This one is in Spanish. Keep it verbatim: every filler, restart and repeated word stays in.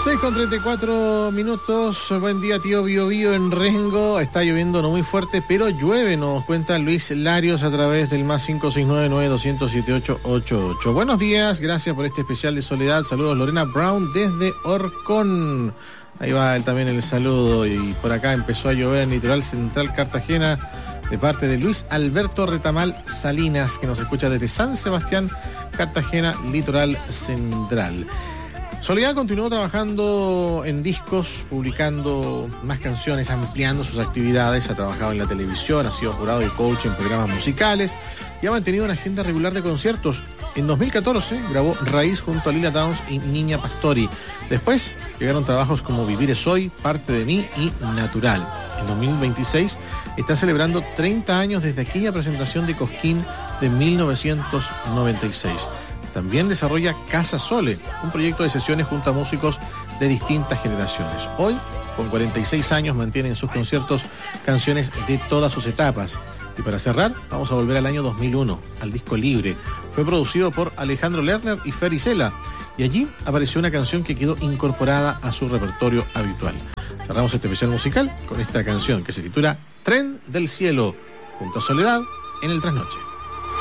seis con treinta y cuatro minutos. Buen día, tío Bio Bio en Rengo. Está lloviendo no muy fuerte, pero llueve, nos cuenta Luis Larios a través del más cinco seis nueve nueve dos cero cero siete ocho ocho ocho. Buenos días, gracias por este especial de Soledad. Saludos, Lorena Brown desde Orcón. Ahí va él también el saludo. Y por acá empezó a llover en Litoral Central Cartagena, de parte de Luis Alberto Retamal Salinas, que nos escucha desde San Sebastián, Cartagena, Litoral Central. Soledad continuó trabajando en discos, publicando más canciones, ampliando sus actividades. Ha trabajado en la televisión, ha sido jurado y coach en programas musicales y ha mantenido una agenda regular de conciertos. En dos mil catorce grabó Raíz junto a Lila Downs y Niña Pastori. Después llegaron trabajos como Vivir es hoy, Parte de mí y Natural. En dos mil veintiséis está celebrando treinta años desde aquella presentación de Cosquín de mil novecientos noventa y seis. También desarrolla Casa Sole, un proyecto de sesiones junto a músicos de distintas generaciones. Hoy, con cuarenta y seis años, mantiene en sus conciertos canciones de todas sus etapas. Y para cerrar, vamos a volver al año dos mil uno, al disco Libre. Fue producido por Alejandro Lerner y Fer Isela, y allí apareció una canción que quedó incorporada a su repertorio habitual. Cerramos este especial musical con esta canción que se titula Tren del Cielo, junto a Soledad en el Trasnoche.